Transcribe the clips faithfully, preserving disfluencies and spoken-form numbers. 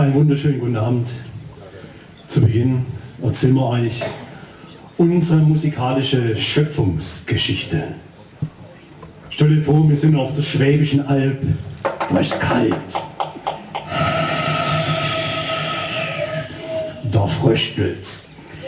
Einen wunderschönen guten Abend. Zu Beginn erzählen wir euch unsere musikalische Schöpfungsgeschichte. Stell dir vor, wir sind auf der Schwäbischen Alb. Da ist kalt. Da fröstelt's.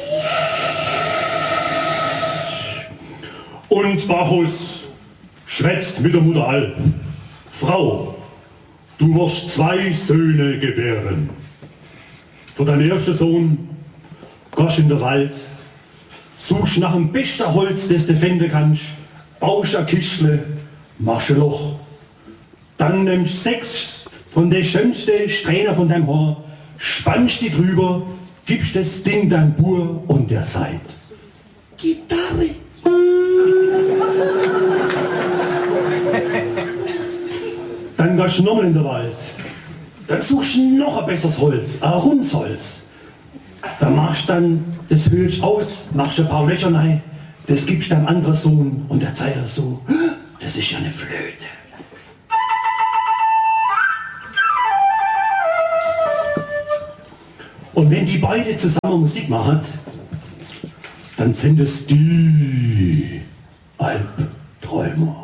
Und Bacchus schwätzt mit der Mutter Alp. Frau, du wirst zwei Söhne gebären. Für deinen ersten Sohn gehst in den Wald, suchst nach dem besten Holz, das du finden kannst, baust ein Kistle, machst ein Loch. Dann nimmst du sechs von den schönsten Strähnen von deinem Haar, spannst die drüber, gibst das Ding deinem Bur und der sagt: Gitarre. Dann gehst du nochmal in den Wald. Dann suchst du noch ein besseres Holz, ein Hundsholz. Da machst du dann das Hölsch aus, machst ein paar Löcher rein, das gibst deinem anderen Sohn und der zeigt so: Das ist ja eine Flöte. Und wenn die beide zusammen Musik machen, dann sind es die Albträumer.